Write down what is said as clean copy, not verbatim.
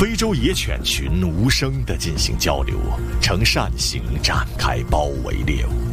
非洲野犬群无声地进行交流，呈扇形展开包围猎物。